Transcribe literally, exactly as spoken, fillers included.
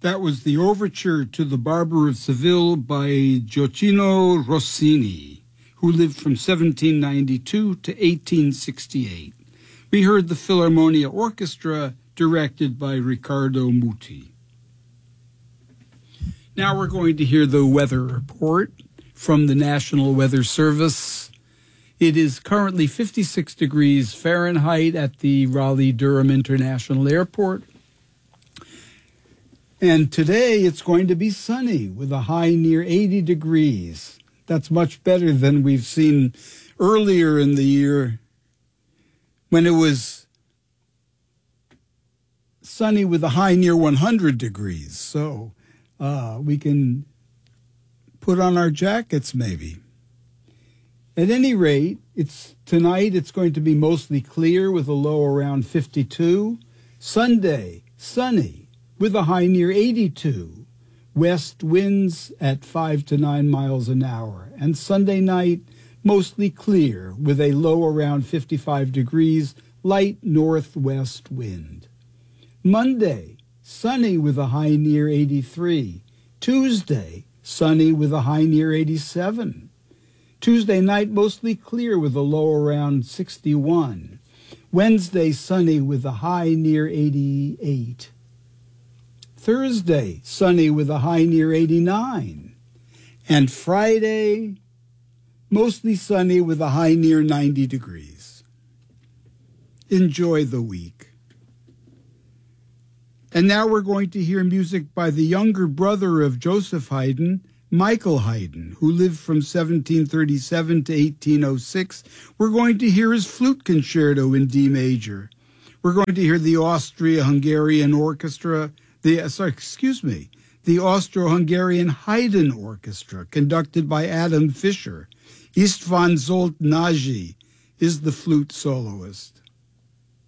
That was the overture to The Barber of Seville by Gioacchino Rossini, who lived from seventeen ninety-two to eighteen sixty-eight. We heard the Philharmonia Orchestra, directed by Riccardo Muti. Now we're going to hear the weather report from the National Weather Service. It is currently fifty-six degrees Fahrenheit at the Raleigh-Durham International Airport. And today it's going to be sunny with a high near eighty degrees. That's much better than we've seen earlier in the year when it was sunny with a high near one hundred degrees. So uh, we can put on our jackets maybe. At any rate, it's tonight it's going to be mostly clear with a low around fifty-two. Sunday, sunny with a high near eighty-two, west winds at five to nine miles an hour. And Sunday night, mostly clear with a low around fifty-five degrees, light northwest wind. Monday, sunny with a high near eighty-three. Tuesday, sunny with a high near eighty-seven. Tuesday night, mostly clear with a low around sixty-one. Wednesday, sunny with a high near eighty-eight. Thursday, sunny with a high near eighty-nine. And Friday, mostly sunny with a high near ninety degrees. Enjoy the week. And now we're going to hear music by the younger brother of Joseph Haydn, Michael Haydn, who lived from seventeen thirty-seven to eighteen oh six. We're going to hear his flute concerto in D major. We're going to hear the Austria-Hungarian Orchestra, The, sorry, excuse me, the Austro-Hungarian Haydn Orchestra, conducted by Adam Fischer. Istvan Zsolt Nagy is the flute soloist.